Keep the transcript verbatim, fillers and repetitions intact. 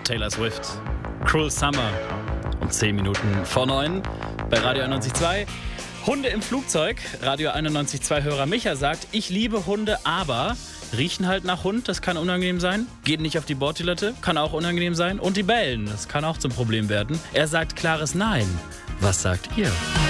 Taylor Swift. Cruel Summer. Um zehn Minuten vor neun bei Radio einundneunzig Komma zwei. Hunde im Flugzeug. Radio einundneunzig Komma zwei-Hörer Micha sagt, ich liebe Hunde, aber riechen halt nach Hund, das kann unangenehm sein. Geht nicht auf die Bordtoilette, kann auch unangenehm sein. Und die bellen, das kann auch zum Problem werden. Er sagt klares Nein. Was sagt ihr?